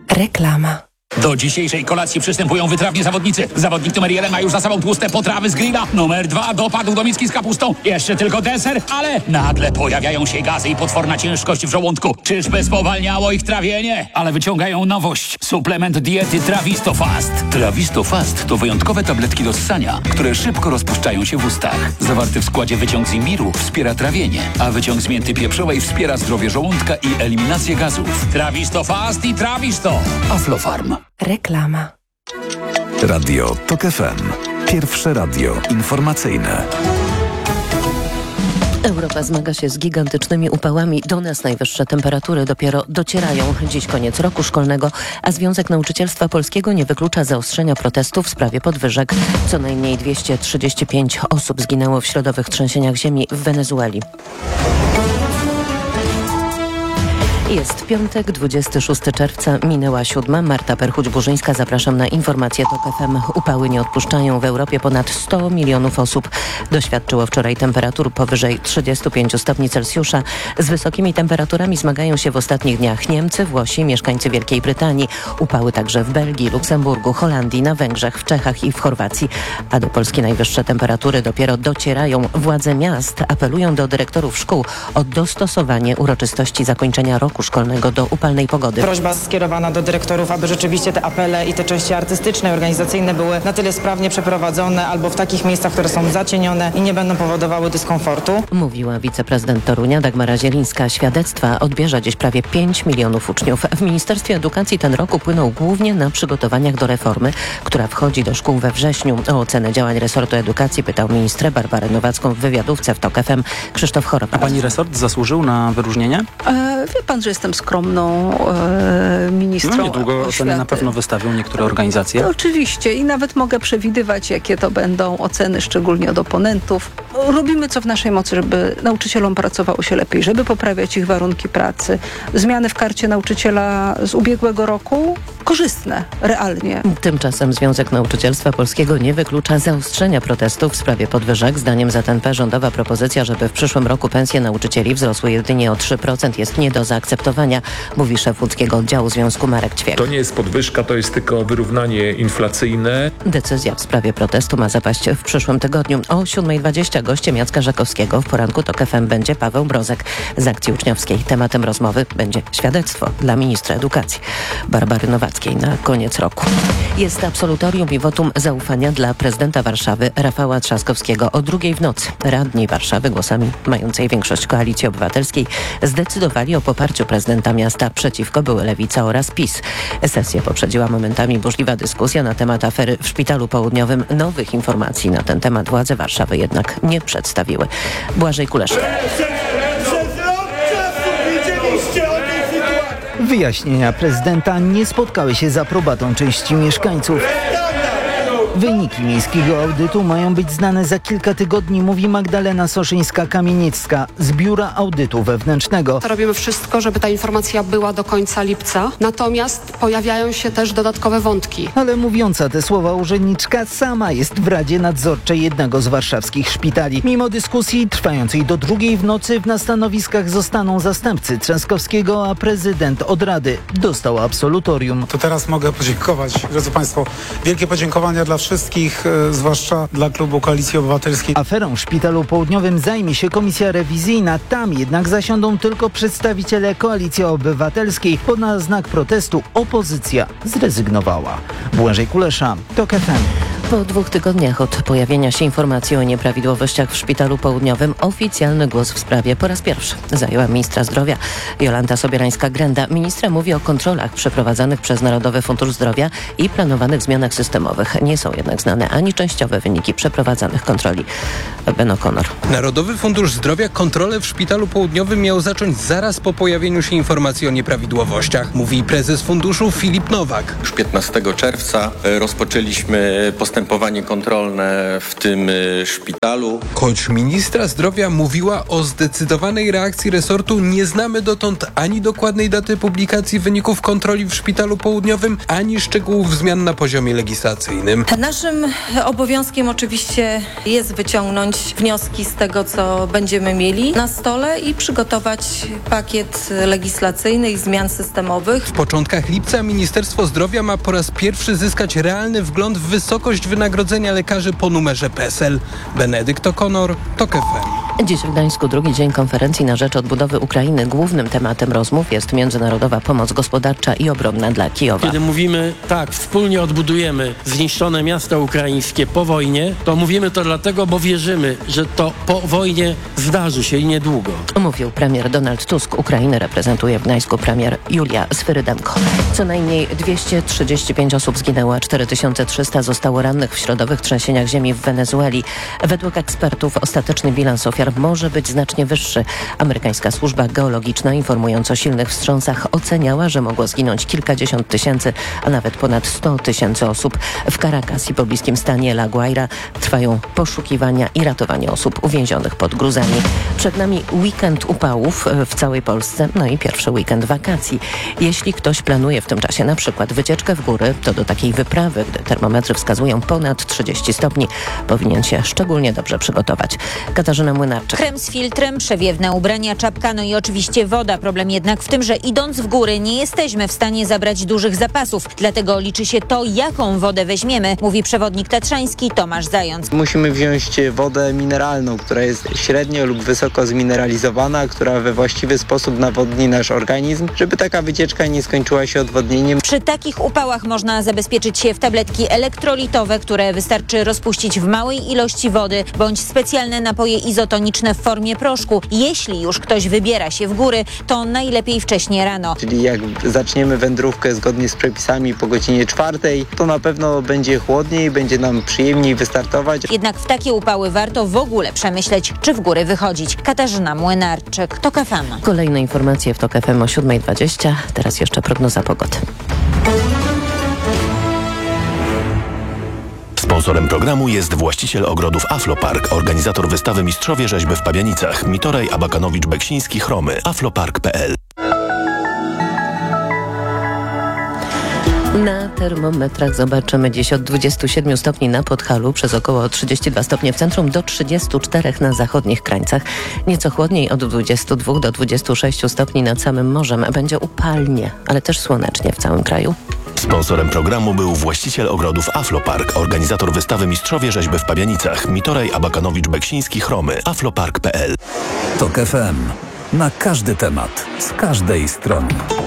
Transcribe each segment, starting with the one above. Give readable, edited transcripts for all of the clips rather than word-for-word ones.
Reklama. Do dzisiejszej kolacji przystępują wytrawni zawodnicy. Zawodnik numer 1 ma już za sobą tłuste potrawy z grilla. Numer 2 dopadł do miski z kapustą. Jeszcze tylko deser, ale nagle pojawiają się gazy i potworna ciężkość w żołądku. Czyżby spowalniało ich trawienie? Ale wyciągają nowość. Suplement diety Trawisto Fast. Trawisto Fast to wyjątkowe tabletki do ssania, które szybko rozpuszczają się w ustach. Zawarty w składzie wyciąg z imbiru wspiera trawienie, a wyciąg z mięty pieprzowej wspiera zdrowie żołądka i eliminację gazów. Trawisto Fast i Trawisto. Aflofarm. Reklama. Radio TOK FM. Pierwsze radio informacyjne. Europa zmaga się z gigantycznymi upałami. Do nas najwyższe temperatury dopiero docierają. Dziś koniec roku szkolnego, a Związek Nauczycielstwa Polskiego nie wyklucza zaostrzenia protestów w sprawie podwyżek. Co najmniej 235 osób zginęło w środowych trzęsieniach ziemi w Wenezueli. Jest piątek, 26 czerwca, minęła 7. Marta Perchuć-Burzyńska, zapraszam na informacje TOK FM. Upały nie odpuszczają. W Europie ponad 100 milionów osób doświadczyło wczoraj temperatur powyżej 35 stopni Celsjusza. Z wysokimi temperaturami zmagają się w ostatnich dniach Niemcy, Włosi, mieszkańcy Wielkiej Brytanii. Upały także w Belgii, Luksemburgu, Holandii, na Węgrzech, w Czechach i w Chorwacji. A do Polski najwyższe temperatury dopiero docierają. Władze miast apelują do dyrektorów szkół o dostosowanie uroczystości zakończenia roku szkolnego do upalnej pogody. Prośba skierowana do dyrektorów, aby rzeczywiście te apele i te części artystyczne i organizacyjne były na tyle sprawnie przeprowadzone albo w takich miejscach, które są zacienione i nie będą powodowały dyskomfortu. Mówiła wiceprezydent Torunia Dagmara Zielińska. Świadectwa odbierze dziś prawie 5 milionów uczniów. W Ministerstwie Edukacji ten rok upłynął głównie na przygotowaniach do reformy, która wchodzi do szkół we wrześniu. O ocenę działań resortu edukacji pytał ministrę Barbarę Nowacką w wywiadówce w TOK FM Krzysztof Chorop. A pani resort zasłużył na wyróżnienie? Wie pan, że jestem skromną ministrą. No niedługo oceny na pewno wystawią niektóre organizacje. Oczywiście i nawet mogę przewidywać, jakie to będą oceny, szczególnie od oponentów. Robimy co w naszej mocy, żeby nauczycielom pracowało się lepiej, żeby poprawiać ich warunki pracy. Zmiany w karcie nauczyciela z ubiegłego roku korzystne, realnie. Tymczasem Związek Nauczycielstwa Polskiego nie wyklucza zaostrzenia protestów w sprawie podwyżek. Zdaniem ZNP rządowa propozycja, żeby w przyszłym roku pensje nauczycieli wzrosły jedynie o 3% jest nie do zaakceptowania, mówi szef łódzkiego oddziału związku Marek Ćwiek. To nie jest podwyżka, to jest tylko wyrównanie inflacyjne. Decyzja w sprawie protestu ma zapaść w przyszłym tygodniu. O 7:20 gościem Jacka Żakowskiego w poranku TOK FM będzie Paweł Mrozek z akcji uczniowskiej. Tematem rozmowy będzie świadectwo dla ministra edukacji Barbary Nowackiej na koniec roku. Jest absolutorium i wotum zaufania dla prezydenta Warszawy Rafała Trzaskowskiego. O 2:00 w nocy radni Warszawy głosami mającej większość Koalicji Obywatelskiej zdecydowali o poparciu prezydenta miasta. Przeciwko były Lewica oraz PiS. Sesję poprzedziła momentami burzliwa dyskusja na temat afery w Szpitalu Południowym. Nowych informacji na ten temat władze Warszawy jednak nie przedstawiły. Błażej Kulesz. Wyjaśnienia prezydenta nie spotkały się z aprobatą części mieszkańców. Wyniki miejskiego audytu mają być znane za kilka tygodni, mówi Magdalena Soszyńska-Kamieniecka z Biura Audytu Wewnętrznego. Robimy wszystko, żeby ta informacja była do końca lipca, natomiast pojawiają się też dodatkowe wątki. Ale mówiąca te słowa urzędniczka sama jest w Radzie Nadzorczej jednego z warszawskich szpitali. Mimo dyskusji trwającej do 2:00 w nocy na stanowiskach zostaną zastępcy Trzaskowskiego, a prezydent od Rady dostał absolutorium. To teraz mogę podziękować, drodzy Państwo, wielkie podziękowania dla wszystkich, zwłaszcza dla klubu Koalicji Obywatelskiej. Aferą w Szpitalu Południowym zajmie się komisja rewizyjna. Tam jednak zasiądą tylko przedstawiciele Koalicji Obywatelskiej, bo na znak protestu opozycja zrezygnowała. Błażej Kulesza, TOK FM. Po 2 tygodniach od pojawienia się informacji o nieprawidłowościach w Szpitalu Południowym oficjalny głos w sprawie po raz pierwszy zajęła ministra zdrowia Jolanta Sobierańska-Grenda. Ministra mówi o kontrolach przeprowadzanych przez Narodowy Fundusz Zdrowia i planowanych zmianach systemowych. Nie są jednak znane ani częściowe wyniki przeprowadzanych kontroli. Ben O'Connor. Narodowy Fundusz Zdrowia kontrolę w Szpitalu Południowym miał zacząć zaraz po pojawieniu się informacji o nieprawidłowościach, mówi prezes funduszu Filip Nowak. Już 15 czerwca rozpoczęliśmy postępowanie postępowanie kontrolne w tym szpitalu. Choć ministra zdrowia mówiła o zdecydowanej reakcji resortu, nie znamy dotąd ani dokładnej daty publikacji wyników kontroli w Szpitalu Południowym, ani szczegółów zmian na poziomie legislacyjnym. Naszym obowiązkiem oczywiście jest wyciągnąć wnioski z tego, co będziemy mieli na stole i przygotować pakiet legislacyjny i zmian systemowych. W początkach lipca Ministerstwo Zdrowia ma po raz pierwszy zyskać realny wgląd w wysokość wynagrodzenia lekarzy po numerze PESEL. Benedykt O'Connor, TOK FM. Dziś w Gdańsku drugi dzień konferencji na rzecz odbudowy Ukrainy. Głównym tematem rozmów jest międzynarodowa pomoc gospodarcza i obronna dla Kijowa. Kiedy mówimy, tak, wspólnie odbudujemy zniszczone miasta ukraińskie po wojnie, to mówimy to dlatego, bo wierzymy, że to po wojnie zdarzy się i niedługo. Mówił premier Donald Tusk. Ukrainę reprezentuje w Gdańsku premier Julia Swyrydenko. Co najmniej 235 osób zginęło, a 4300 zostało rannych w środowych trzęsieniach ziemi w Wenezueli. Według ekspertów ostateczny bilans ofiar może być znacznie wyższy. Amerykańska służba geologiczna, informując o silnych wstrząsach, oceniała, że mogło zginąć kilkadziesiąt tysięcy, a nawet ponad 100 000 osób. W Caracas i pobliskim stanie La Guaira trwają poszukiwania i ratowanie osób uwięzionych pod gruzami. Przed nami weekend upałów w całej Polsce, no i pierwszy weekend wakacji. Jeśli ktoś planuje w tym czasie na przykład wycieczkę w góry, to do takiej wyprawy, gdy termometry wskazują ponad 30 stopni, powinien się szczególnie dobrze przygotować. Katarzyna Młynarczyk. Krem z filtrem, przewiewne ubrania, czapka, no i oczywiście woda. Problem jednak w tym, że idąc w góry nie jesteśmy w stanie zabrać dużych zapasów. Dlatego liczy się to, jaką wodę weźmiemy, mówi przewodnik tatrzański Tomasz Zając. Musimy wziąć wodę mineralną, która jest średnio lub wysoko zmineralizowana, która we właściwy sposób nawodni nasz organizm, żeby taka wycieczka nie skończyła się odwodnieniem. Przy takich upałach można zabezpieczyć się w tabletki elektrolitowe, które wystarczy rozpuścić w małej ilości wody, bądź specjalne napoje izotoniczne w formie proszku. Jeśli już ktoś wybiera się w góry, to najlepiej wcześnie rano. Czyli jak zaczniemy wędrówkę zgodnie z przepisami po godzinie 4, to na pewno będzie chłodniej, będzie nam przyjemniej wystartować. Jednak w takie upały warto w ogóle przemyśleć, czy w góry wychodzić. Katarzyna Młynarczyk, TOK FM. Kolejne informacje w TOK FM o 7:20. Teraz jeszcze prognoza pogody. Sponsorem programu jest właściciel ogrodów Aflopark, organizator wystawy Mistrzowie Rzeźby w Pabianicach, Mitorej Abakanowicz-Beksiński, Chromy, aflopark.pl. Na termometrach zobaczymy dziś od 27 stopni na Podhalu, przez około 32 stopnie w centrum, do 34 na zachodnich krańcach. Nieco chłodniej, od 22 do 26 stopni nad samym morzem. Będzie upalnie, ale też słonecznie w całym kraju. Sponsorem programu był właściciel ogrodów Aflopark, organizator wystawy Mistrzowie Rzeźby w Pabianicach, Mitorej Abakanowicz-Beksiński, Chromy, aflopark.pl. TOK FM. Na każdy temat, z każdej strony.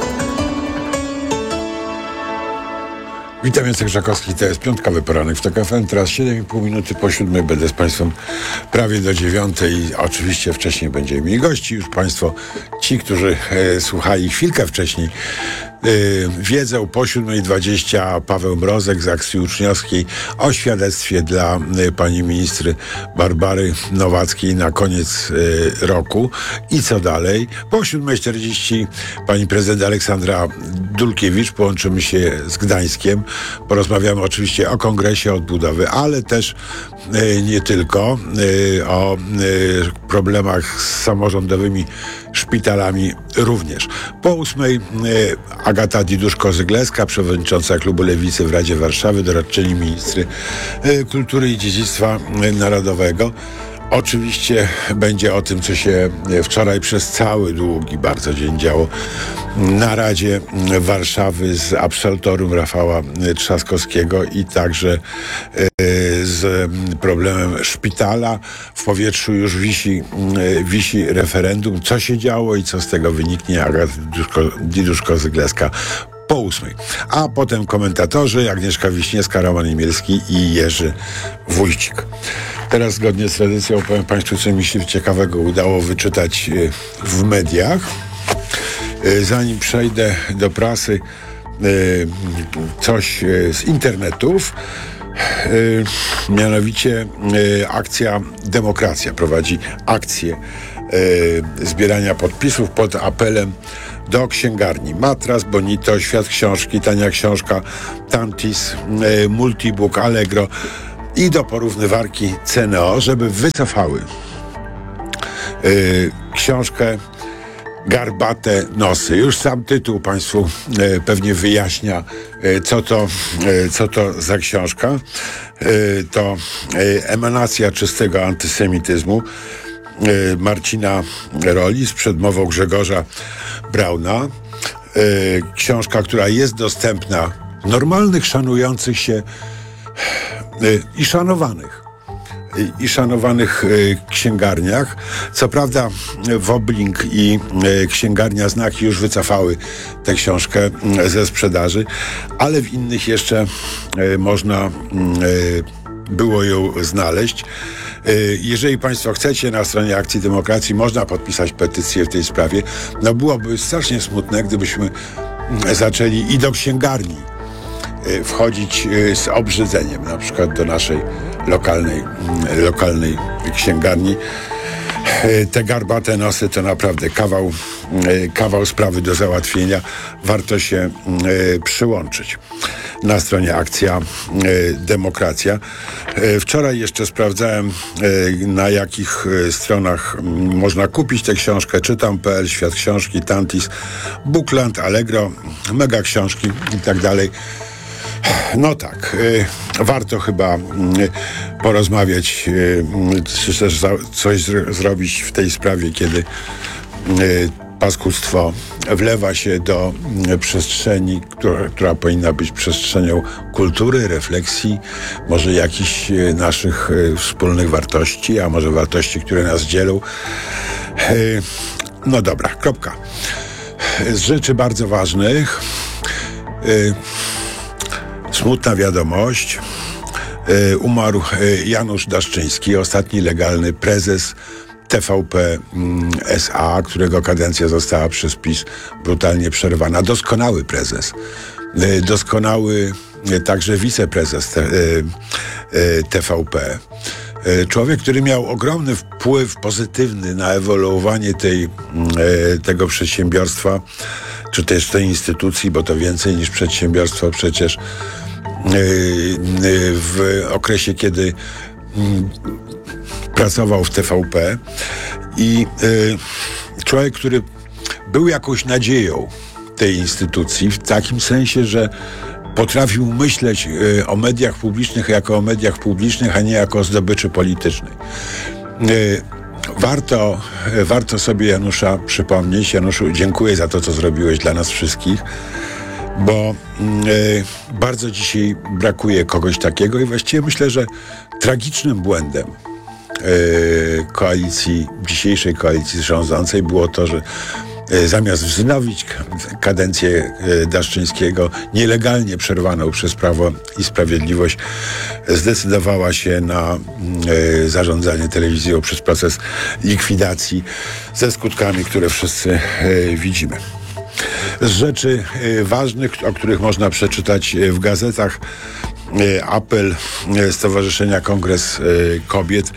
Witam, Jacek Żakowski, to jest piątkowy poranek w TOK FM. Teraz 7,5 minuty po 7 będę z Państwem prawie do 9. Oczywiście wcześniej będziemy mieli gości. Już Państwo, ci, którzy słuchali chwilkę wcześniej, wiedzą, po 7:20 Paweł Mrozek z akcji uczniowskiej o świadectwie dla pani ministry Barbary Nowackiej na koniec roku. I co dalej? Po 7:40 pani prezydent Aleksandra Dulkiewicz. Połączymy się z Gdańskiem. Porozmawiamy oczywiście o kongresie odbudowy, ale też nie tylko, o problemach z samorządowymi szpitalami również. Po 8:00 Agata Diduszko-Zygleska, przewodnicząca klubu Lewicy w Radzie Warszawy, doradczyni ministry kultury i dziedzictwa narodowego. Oczywiście będzie o tym, co się wczoraj przez cały długi bardzo dzień działo na Radzie Warszawy z absolutorium Rafała Trzaskowskiego i także z problemem szpitala. W powietrzu już wisi referendum. Co się działo i co z tego wyniknie? Agata Diduszko-Zygleska po 8:00. A potem komentatorzy Agnieszka Wiśniewska, Roman Imielski i Jerzy Wójcik. Teraz zgodnie z tradycją powiem Państwu, co mi się ciekawego udało wyczytać w mediach. Zanim przejdę do prasy, coś z internetów. Mianowicie akcja Demokracja prowadzi akcję zbierania podpisów pod apelem do księgarni. Matras, Bonito, Świat Książki, Tania Książka, Tantis, Multibook, Allegro i do porównywarki Ceneo, żeby wycofały książkę Garbate nosy. Już sam tytuł Państwu pewnie wyjaśnia, co to za książka. To emanacja czystego antysemityzmu Marcina Roli z przedmową Grzegorza Brauna. Książka, która jest dostępna w normalnych, szanujących się i szanowanych księgarniach. Co prawda Woblink i księgarnia Znaki już wycofały tę książkę ze sprzedaży, ale w innych jeszcze można było ją znaleźć. Jeżeli Państwo chcecie, na stronie Akcji Demokracji można podpisać petycję w tej sprawie. No byłoby strasznie smutne, gdybyśmy zaczęli i do księgarni wchodzić z obrzydzeniem, na przykład do naszej lokalnej księgarni. Te garbate nosy to naprawdę kawał sprawy do załatwienia. Warto się przyłączyć na stronie Akcja Demokracja. Wczoraj jeszcze sprawdzałem, na jakich stronach można kupić tę książkę. Czytam.pl, Świat Książki, Tantis, Bookland, Allegro, Mega Książki i tak dalej. No tak, warto chyba porozmawiać, czy też coś zrobić w tej sprawie, kiedy paskudztwo wlewa się do przestrzeni, która powinna być przestrzenią kultury, refleksji, może jakichś naszych wspólnych wartości, a może wartości, które nas dzielą. No dobra, kropka. Z rzeczy bardzo ważnych smutna wiadomość. Umarł Janusz Daszczyński, ostatni legalny prezes TVP S.A., którego kadencja została przez PiS brutalnie przerwana. Doskonały prezes. Doskonały także wiceprezes TVP. Człowiek, który miał ogromny wpływ pozytywny na ewoluowanie tego przedsiębiorstwa, czy też tej instytucji, bo to więcej niż przedsiębiorstwo przecież, w okresie, kiedy pracował w TVP i człowiek, który był jakąś nadzieją tej instytucji, w takim sensie, że potrafił myśleć o mediach publicznych jako o mediach publicznych, a nie jako o zdobyczy politycznej. Warto sobie Janusza przypomnieć. Januszu, dziękuję za to, co zrobiłeś dla nas wszystkich, bo bardzo dzisiaj brakuje kogoś takiego i właściwie myślę, że tragicznym błędem dzisiejszej koalicji rządzącej było to, że zamiast wznowić kadencję Daszczyńskiego, nielegalnie przerwaną przez Prawo i Sprawiedliwość, zdecydowała się na zarządzanie telewizją przez proces likwidacji ze skutkami, które wszyscy widzimy. Z rzeczy ważnych, o których można przeczytać w gazetach, apel Stowarzyszenia Kongres Kobiet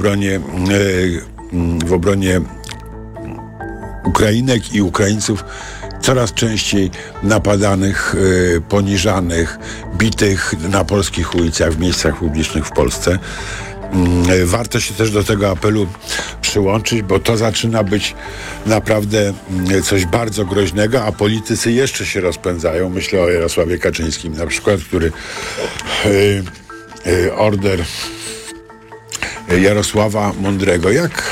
w obronie Ukrainek i Ukraińców coraz częściej napadanych, poniżanych, bitych na polskich ulicach, w miejscach publicznych w Polsce. Warto się też do tego apelu przyłączyć, bo to zaczyna być naprawdę coś bardzo groźnego, a politycy jeszcze się rozpędzają. Myślę o Jarosławie Kaczyńskim na przykład, który order Jarosława Mądrego.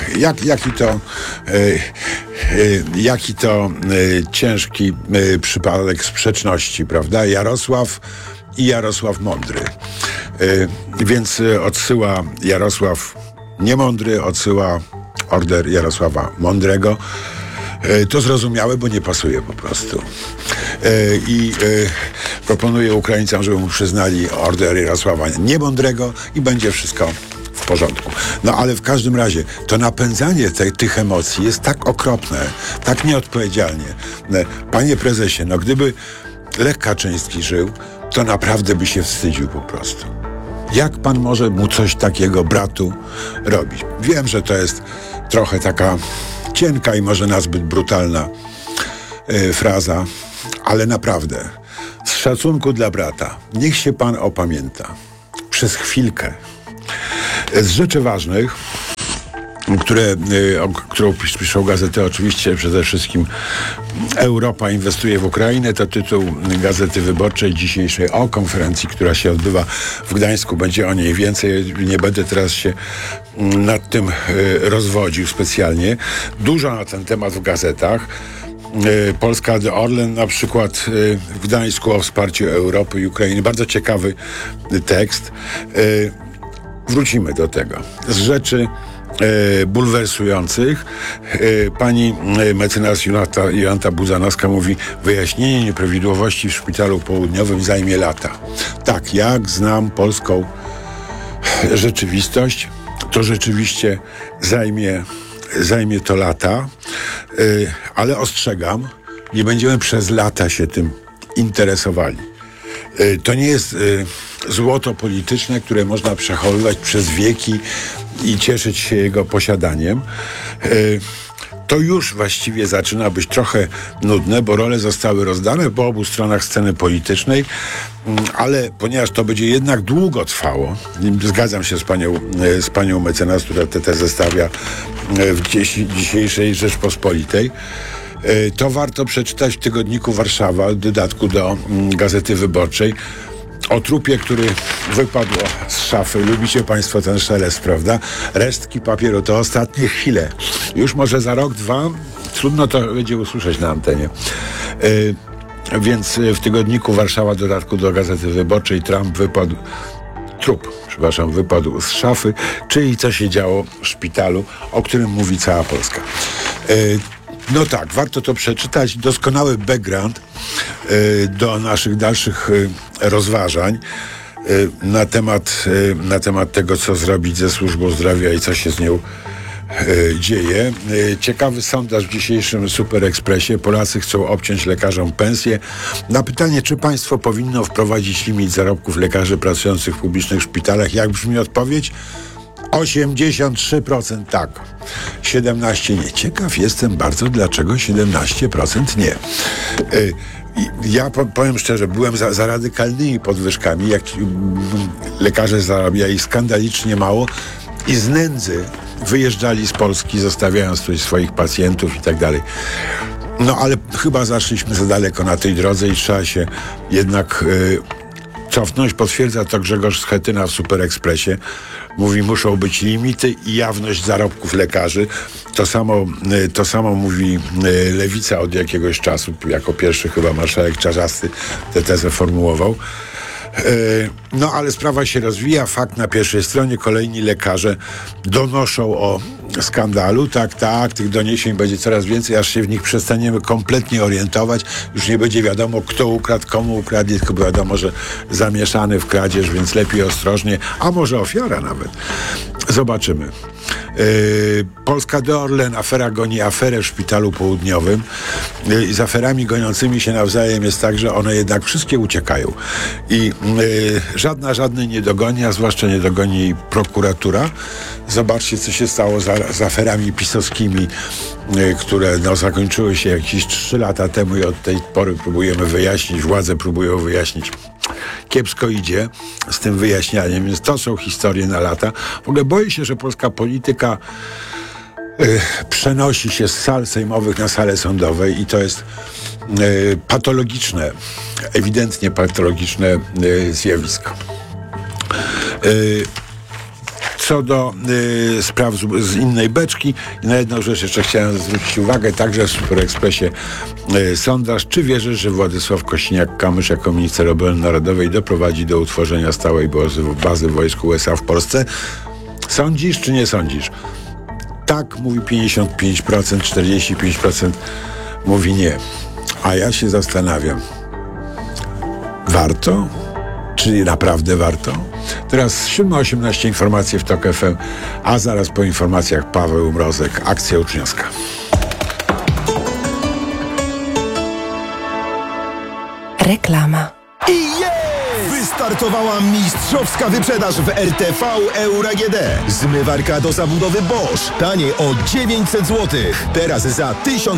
Jaki to ciężki przypadek sprzeczności, prawda? Jarosław i Jarosław Mądry. Więc odsyła Jarosław Niemądry, odsyła order Jarosława Mądrego. To zrozumiałe, bo nie pasuje po prostu. I proponuję Ukraińcom, żeby mu przyznali order Jarosława Niemądrego i będzie wszystko w porządku. No ale w każdym razie to napędzanie tych emocji jest tak okropne, tak nieodpowiedzialnie. Panie prezesie, no gdyby Lech Kaczyński żył, to naprawdę by się wstydził po prostu. Jak pan może mu coś takiego, bratu, robić? Wiem, że to jest trochę taka cienka i może nazbyt brutalna fraza, ale naprawdę, z szacunku dla brata, niech się pan opamięta przez chwilkę. Z rzeczy ważnych, którą piszą gazety, oczywiście przede wszystkim Europa inwestuje w Ukrainę, to tytuł Gazety Wyborczej dzisiejszej o konferencji, która się odbywa w Gdańsku. Będzie o niej więcej. Nie będę teraz się nad tym rozwodził specjalnie. Dużo na ten temat w gazetach. Polska de Orlen na przykład w Gdańsku o wsparciu Europy i Ukrainy. Bardzo ciekawy tekst. Wrócimy do tego. Z rzeczy bulwersujących pani mecenas Jolanta Budzanowska mówi: wyjaśnienie nieprawidłowości w szpitalu południowym zajmie lata. Tak, jak znam polską rzeczywistość, to rzeczywiście zajmie to lata, ale ostrzegam, nie będziemy przez lata się tym interesowali. To nie jest złoto polityczne, które można przechowywać przez wieki i cieszyć się jego posiadaniem. To już właściwie zaczyna być trochę nudne, bo role zostały rozdane po obu stronach sceny politycznej, ale ponieważ to będzie jednak długo trwało, zgadzam się z panią mecenas, która tę tezę stawia w dzisiejszej Rzeczpospolitej, to warto przeczytać w tygodniku Warszawa, w dodatku do Gazety Wyborczej, o trupie, który wypadł z szafy. Lubicie państwo ten szelest, prawda? Resztki papieru to ostatnie chwile. Już może za rok, dwa trudno to będzie usłyszeć na antenie. Więc w tygodniku Warszawa, w dodatku do Gazety Wyborczej, trup wypadł z szafy, czyli co się działo w szpitalu, o którym mówi cała Polska. No tak, warto to przeczytać. Doskonały background do naszych dalszych rozważań na temat tego, co zrobić ze służbą zdrowia i co się z nią dzieje. Ciekawy sondaż w dzisiejszym Super Expressie. Polacy chcą obciąć lekarzom pensje. Na pytanie, czy państwo powinno wprowadzić limit zarobków lekarzy pracujących w publicznych szpitalach, jak brzmi odpowiedź? 83% tak, 17% nie. Ciekaw jestem bardzo, dlaczego 17% nie. Ja powiem szczerze, byłem za radykalnymi podwyżkami, jak lekarze zarabiali skandalicznie mało i z nędzy wyjeżdżali z Polski, zostawiając tutaj swoich pacjentów i tak dalej. No ale chyba zaszliśmy za daleko na tej drodze i trzeba się jednak cofnąć. Potwierdza to Grzegorz Schetyna w Super Expressie. Mówi, muszą być limity i jawność zarobków lekarzy. To samo mówi Lewica od jakiegoś czasu. Jako pierwszy chyba marszałek Czarzasty tę tezę formułował. No ale sprawa się rozwija. Fakt na pierwszej stronie. Kolejni lekarze donoszą o skandalu. Tak, tych doniesień będzie coraz więcej, aż się w nich przestaniemy kompletnie orientować. Już nie będzie wiadomo, kto ukradł, komu ukradnie, tylko wiadomo, że zamieszany w kradzież, więc lepiej ostrożnie, a może ofiara nawet. Zobaczymy. Polska de Orlen, afera goni aferę w szpitalu południowym. Z aferami goniącymi się nawzajem jest tak, że one jednak wszystkie uciekają. I żadnej nie dogoni, a zwłaszcza nie dogoni prokuratura. Zobaczcie, co się stało z aferami pisowskimi, które zakończyły się jakieś 3 lata temu i od tej pory próbujemy wyjaśnić, władze próbują wyjaśnić. Kiepsko idzie z tym wyjaśnianiem, więc to są historie na lata. W ogóle boję się, że polska polityka przenosi się z sal sejmowych na salę sądowe i to jest patologiczne, ewidentnie patologiczne zjawisko. Co do spraw z innej beczki, i na jedną rzecz jeszcze chciałem zwrócić uwagę, także w Super Expressie sondaż. Czy wierzysz, że Władysław Kosiniak-Kamysz jako minister obrony narodowej doprowadzi do utworzenia stałej bazy wojsk USA w Polsce? Sądzisz, czy nie sądzisz? Tak, mówi 55%, 45% mówi nie. A ja się zastanawiam, warto? Czy naprawdę warto? Teraz 7:18 informacje w TOK FM, a zaraz po informacjach Paweł Mrozek, akcja uczniowska. Reklama. I Wystartowała mistrzowska wyprzedaż w RTV Euro AGD. Zmywarka do zabudowy Bosch. Taniej o 900 zł. Teraz za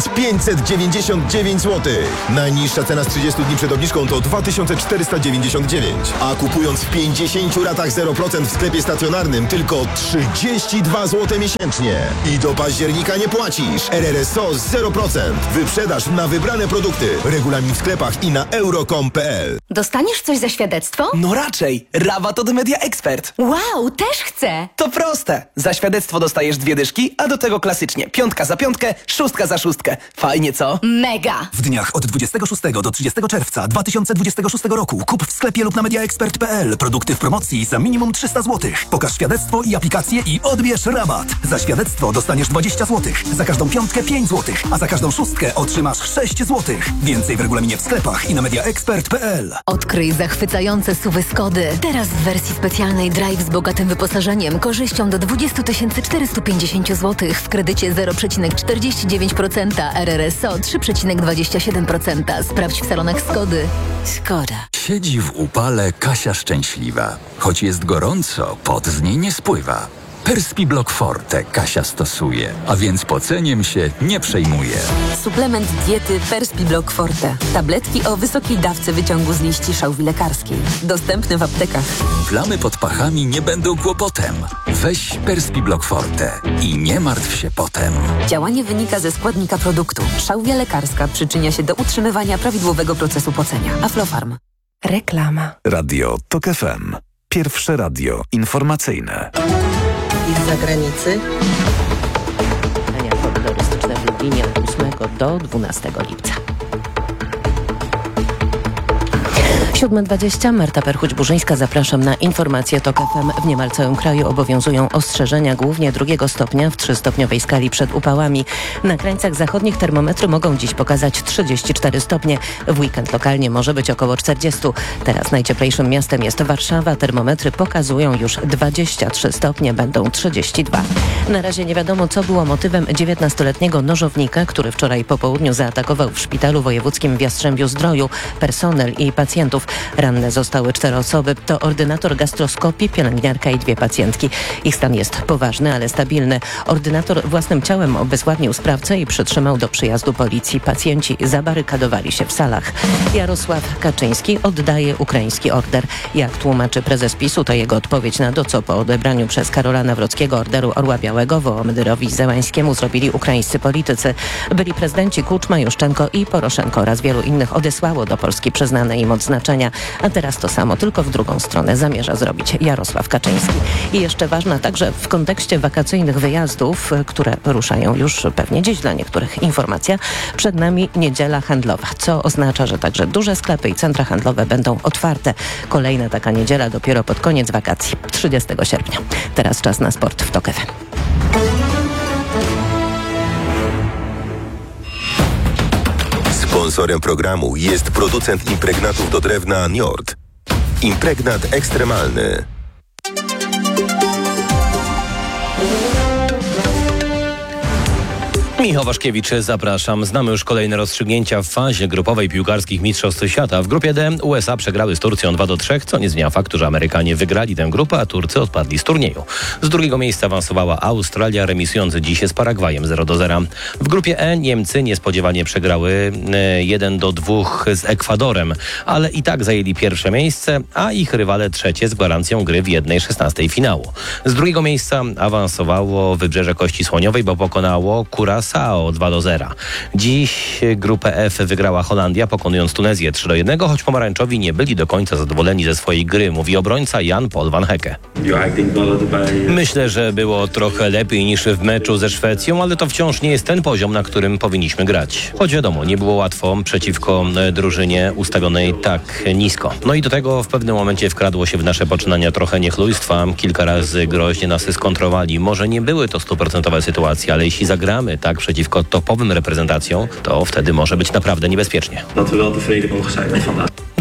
1599 zł. Najniższa cena z 30 dni przed obniżką to 2499. A kupując w 50 ratach 0% w sklepie stacjonarnym tylko 32 zł miesięcznie. I do października nie płacisz. RRSO 0%. Wyprzedaż na wybrane produkty. Regulamin w sklepach i na euro.com.pl. Dostaniesz coś za świadectwo? No raczej. Rabat od Media Expert. Wow, też chcę. To proste. Za świadectwo dostajesz 2 dyszki, a do tego klasycznie 5 za 5, 6 za 6. Fajnie, co? Mega. W dniach od 26 do 30 czerwca 2026 roku kup w sklepie lub na mediaexpert.pl produkty w promocji za minimum 300 zł. Pokaż świadectwo i aplikację i odbierz rabat. Za świadectwo dostaniesz 20 zł. Za każdą 5 5 zł, a za każdą 6 otrzymasz 6 zł. Więcej w regulaminie w sklepach i na mediaexpert.pl. Odkryj zachwycające SUV-y Skody. Teraz w wersji specjalnej Drive z bogatym wyposażeniem, korzyścią do 20 450 zł w kredycie 0,49%, RRSO 3,27%. Sprawdź w salonach Skody. Skoda. Siedzi w upale Kasia szczęśliwa. Choć jest gorąco, pot z niej nie spływa. Perspiblock Forte Kasia stosuje, a więc poceniem się nie przejmuje. Suplement diety Perspiblock Forte. Tabletki o wysokiej dawce wyciągu z liści szałwi lekarskiej. Dostępne w aptekach. Plamy pod pachami nie będą kłopotem. Weź Perspiblock Forte i nie martw się potem. Działanie wynika ze składnika produktu. Szałwia lekarska przyczynia się do utrzymywania prawidłowego procesu pocenia. Aflofarm. Reklama. Radio TOK FM. Pierwsze radio informacyjne. I z zagranicy turystyczne w Lublinie od 8 do 12 lipca. 7:20. Marta Perchuć-Burzyńska. Zapraszam na informacje TOK FM. W niemal całym kraju obowiązują ostrzeżenia głównie 2 stopnia w 3-stopniowej skali przed upałami. Na krańcach zachodnich termometry mogą dziś pokazać 34 stopnie. W weekend lokalnie może być około 40. Teraz najcieplejszym miastem jest Warszawa. Termometry pokazują już 23 stopnie, będą 32. Na razie nie wiadomo, co było motywem 19-letniego nożownika, który wczoraj po południu zaatakował w szpitalu wojewódzkim w Jastrzębiu-Zdroju personel i pacjentów. Ranne zostały 4 osoby. To ordynator gastroskopii, pielęgniarka i 2 pacjentki. Ich stan jest poważny, ale stabilny. Ordynator własnym ciałem obezwładnił sprawcę i przytrzymał do przyjazdu policji. Pacjenci zabarykadowali się w salach. Jarosław Kaczyński oddaje ukraiński order. Jak tłumaczy prezes PiS-u, to jego odpowiedź na to, co po odebraniu przez Karola Nawrockiego orderu Orła Białego Wołomyryrowi Zełańskiemu zrobili ukraińscy politycy. Byli prezydenci Kuczma, Juszczenko i Poroszenko oraz wielu innych odesłało do Polski przyznane im odznaczenia. A teraz to samo, tylko w drugą stronę zamierza zrobić Jarosław Kaczyński. I jeszcze ważna także w kontekście wakacyjnych wyjazdów, które ruszają już pewnie dziś dla niektórych informacja. Przed nami niedziela handlowa, co oznacza, że także duże sklepy i centra handlowe będą otwarte. Kolejna taka niedziela dopiero pod koniec wakacji, 30 sierpnia. Teraz czas na sport w TOK FM. Sponsorem programu jest producent impregnatów do drewna Njord. Impregnat ekstremalny. Michał Waszkiewicz, zapraszam. Znamy już kolejne rozstrzygnięcia w fazie grupowej piłkarskich Mistrzostw Świata. W grupie D USA przegrały z Turcją 2-3, co nie zmienia faktu, że Amerykanie wygrali tę grupę, a Turcy odpadli z turnieju. Z drugiego miejsca awansowała Australia, remisując dziś z Paragwajem 0-0. W grupie E Niemcy niespodziewanie przegrały 1-2 z Ekwadorem, ale i tak zajęli pierwsze miejsce, a ich rywale trzecie z gwarancją gry w 1/16 finału. Z drugiego miejsca awansowało Wybrzeże Kości Słoniowej, bo pokonało Curaçao 2-0. Dziś grupę F wygrała Holandia, pokonując Tunezję 3-1, choć pomarańczowi nie byli do końca zadowoleni ze swojej gry, mówi obrońca Jan-Paul van Hecke. Myślę, że było trochę lepiej niż w meczu ze Szwecją, ale to wciąż nie jest ten poziom, na którym powinniśmy grać. Choć wiadomo, nie było łatwo przeciwko drużynie ustawionej tak nisko. No i do tego w pewnym momencie wkradło się w nasze poczynania trochę niechlujstwa. Kilka razy groźnie nas skontrowali. Może nie były to 100% sytuacje, ale jeśli zagramy tak przeciwko topowym reprezentacjom, to wtedy może być naprawdę niebezpiecznie.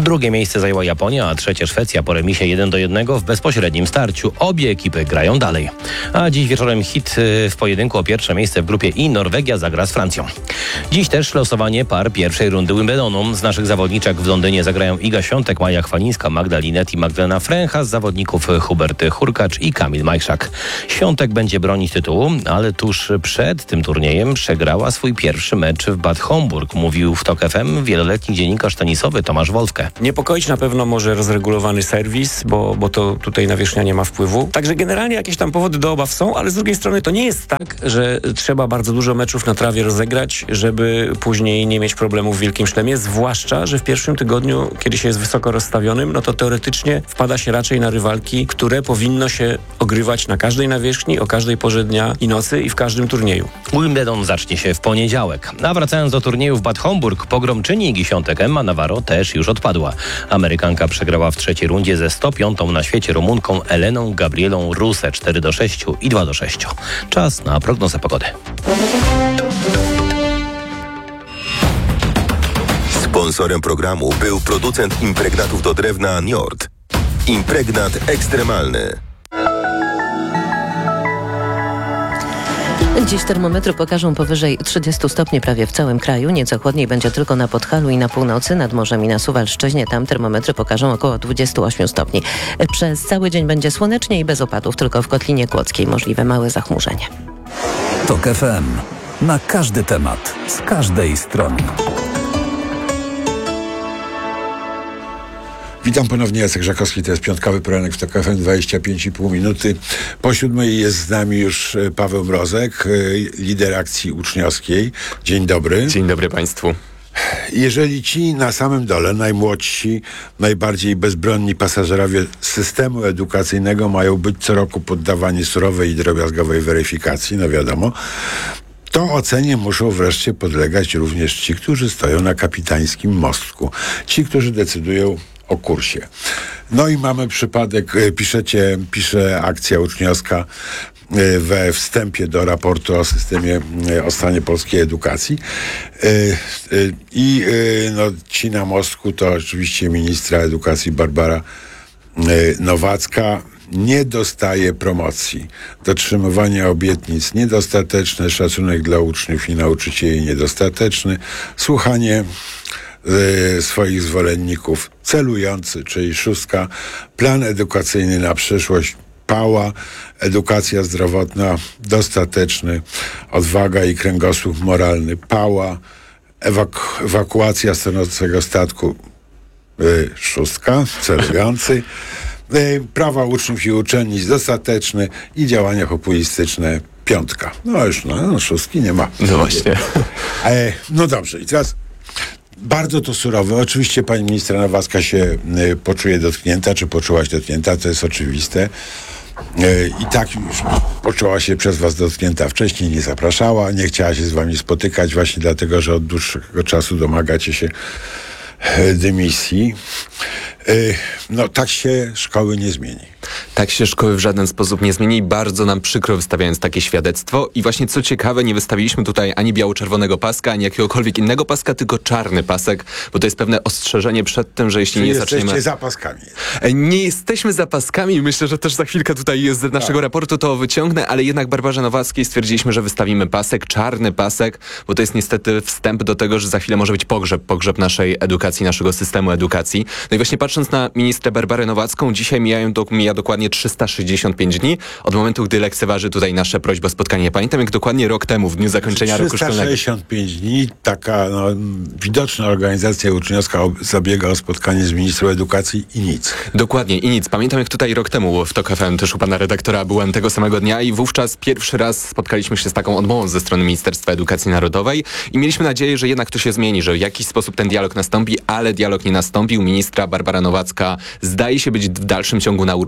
Drugie miejsce zajęła Japonia, a trzecie Szwecja po remisie 1-1 w bezpośrednim starciu. Obie ekipy grają dalej. A dziś wieczorem hit w pojedynku o pierwsze miejsce w grupie I. Norwegia zagra z Francją. Dziś też losowanie par pierwszej rundy Wimbledonu. Z naszych zawodniczek w Londynie zagrają Iga Świątek, Maja Chwalińska, Magda Linet i Magdalena Fręcha, z zawodników Hubert Hurkacz i Kamil Majszak. Świątek będzie bronić tytułu, ale tuż przed tym turniejem przegrała swój pierwszy mecz w Bad Homburg, mówił w TOK FM wieloletni dziennikarz tenisowy Tomasz Wolfke. Niepokoić na pewno może rozregulowany serwis, bo to tutaj nawierzchnia nie ma wpływu. Także generalnie jakieś tam powody do obaw są, ale z drugiej strony to nie jest tak, że trzeba bardzo dużo meczów na trawie rozegrać, żeby później nie mieć problemów w Wielkim Szlemie, zwłaszcza, że w pierwszym tygodniu, kiedy się jest wysoko rozstawionym, no to teoretycznie wpada się raczej na rywalki, które powinno się ogrywać na każdej nawierzchni, o każdej porze dnia i nocy i w każdym turnieju. Wimbledon zacznie się w poniedziałek. A wracając do turnieju w Bad Homburg, pogromczyni Igi Świątek Emma Navarro też już odpadła. Amerykanka przegrała w trzeciej rundzie ze 105. na świecie Rumunką Eleną Gabrielą Rusę 4-6 i 2-6. Czas na prognozę pogody. Sponsorem programu był producent impregnatów do drewna Njord. Impregnat ekstremalny. Dziś termometry pokażą powyżej 30 stopni prawie w całym kraju. Nieco chłodniej będzie tylko na Podhalu i na północy, nad morzem i na Suwalszczyźnie. Tam termometry pokażą około 28 stopni. Przez cały dzień będzie słonecznie i bez opadów, tylko w Kotlinie Kłodzkiej możliwe małe zachmurzenie. TOK FM. Na każdy temat, z każdej strony. Witam ponownie, Jacek Żakowski, to jest piątkowy poranek w TOK FM, 25,5 minuty. Po 7 jest z nami już Paweł Mrozek, lider akcji uczniowskiej. Dzień dobry. Dzień dobry Państwu. Jeżeli ci na samym dole, najmłodsi, najbardziej bezbronni pasażerowie systemu edukacyjnego mają być co roku poddawani surowej i drobiazgowej weryfikacji, no wiadomo, to ocenie muszą wreszcie podlegać również ci, którzy stoją na kapitańskim mostku. Ci, którzy decydują o kursie. No i mamy przypadek, pisze akcja uczniowska we wstępie do raportu o stanie polskiej edukacji. Ci na mostku to oczywiście ministra edukacji Barbara Nowacka. Nie dostaje promocji. Dotrzymywanie obietnic niedostateczne, szacunek dla uczniów i nauczycieli niedostateczny, słuchanie swoich zwolenników celujący, czyli 6. Plan edukacyjny na przyszłość pała, edukacja zdrowotna dostateczny, odwaga i kręgosłup moralny pała, ewakuacja stanącego statku 6. celujący, prawa uczniów i uczennic dostateczny i działania populistyczne 5. No już 6 nie ma. No właśnie. No dobrze, i teraz bardzo to surowe. Oczywiście pani ministra Nowacka się poczuje dotknięta, czy poczułaś dotknięta, to jest oczywiste. I tak już poczuła się przez was dotknięta wcześniej, nie zapraszała, nie chciała się z wami spotykać właśnie dlatego, że od dłuższego czasu domagacie się dymisji. No tak się szkoły nie zmieni. Tak się szkoły w żaden sposób nie zmieni. Bardzo nam przykro wystawiając takie świadectwo. I właśnie co ciekawe, nie wystawiliśmy tutaj ani biało-czerwonego paska, ani jakiegokolwiek innego paska, tylko czarny pasek, bo to jest pewne ostrzeżenie przed tym, że jeśli nie zaczniemy... Jesteście za paskami. Nie jesteśmy za paskami. Myślę, że też za chwilkę tutaj z naszego raportu to wyciągnę, ale jednak Barbarze Nowackiej stwierdziliśmy, że wystawimy pasek, czarny pasek, bo to jest niestety wstęp do tego, że za chwilę może być pogrzeb naszej edukacji, naszego systemu edukacji. No i właśnie patrząc na ministrę Barbarę Nowacką, dzisiaj mija dokładnie 365 dni od momentu, gdy lekceważy tutaj nasze prośby o spotkanie. Pamiętam, jak dokładnie rok temu, w dniu zakończenia roku szkolnego. 365 dni, taka widoczna organizacja uczniowska zabiega o spotkanie z ministrą edukacji i nic. Dokładnie, i nic. Pamiętam, jak tutaj rok temu w TOK FM, też u pana redaktora, byłem tego samego dnia i wówczas pierwszy raz spotkaliśmy się z taką odmową ze strony Ministerstwa Edukacji Narodowej i mieliśmy nadzieję, że jednak to się zmieni, że w jakiś sposób ten dialog nastąpi, ale dialog nie nastąpił. Ministra Barbara Nowacka zdaje się być w dalszym ciągu na urlopie i na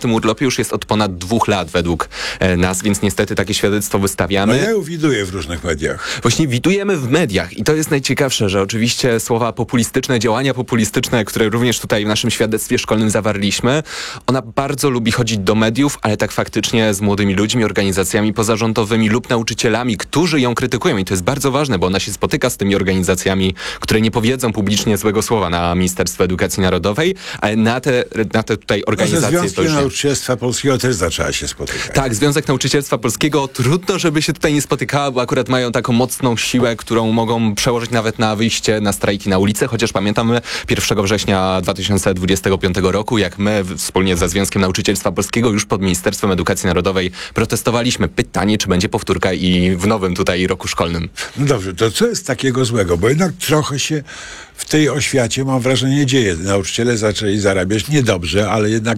tym urlopie już jest od ponad 2 lat według nas, więc niestety takie świadectwo wystawiamy. No ja ją widuję w różnych mediach. Właśnie widujemy w mediach i to jest najciekawsze, że oczywiście słowa populistyczne, działania populistyczne, które również tutaj w naszym świadectwie szkolnym zawarliśmy, ona bardzo lubi chodzić do mediów, ale tak faktycznie z młodymi ludźmi, organizacjami pozarządowymi lub nauczycielami, którzy ją krytykują i to jest bardzo ważne, bo ona się spotyka z tymi organizacjami, które nie powiedzą publicznie złego słowa na Ministerstwo Edukacji Narodowej, ale na te tutaj organizacje... Związki Nauczycielstwa Polskiego też zaczęła się spotykać. Tak, Związek Nauczycielstwa Polskiego trudno, żeby się tutaj nie spotykała, bo akurat mają taką mocną siłę, którą mogą przełożyć nawet na wyjście na strajki na ulicę, chociaż pamiętamy 1 września 2025 roku, jak my wspólnie ze Związkiem Nauczycielstwa Polskiego już pod Ministerstwem Edukacji Narodowej protestowaliśmy. Pytanie, czy będzie powtórka i w nowym tutaj roku szkolnym. No dobrze, to co jest takiego złego? Bo jednak trochę się w tej oświacie, mam wrażenie, dzieje. Nauczyciele zaczęli zarabiać niedobrze, ale jednak